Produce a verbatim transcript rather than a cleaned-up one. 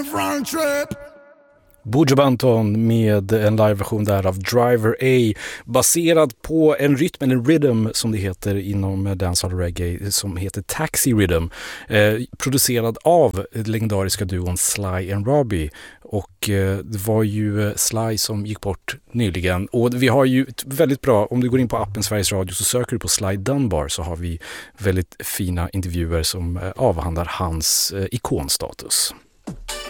front trip. Buju Banton med en liveversion där av Driver A, baserad på en rytm eller en rhythm som det heter inom dancehall reggae, som heter Taxi Rhythm, eh, producerad av legendariska duon Sly and Robbie. Och eh, det var ju Sly som gick bort nyligen, och vi har ju ett väldigt bra, om du går in på appen Sveriges Radio så söker du på Sly Dunbar, så har vi väldigt fina intervjuer som eh, avhandlar hans eh, ikonstatus.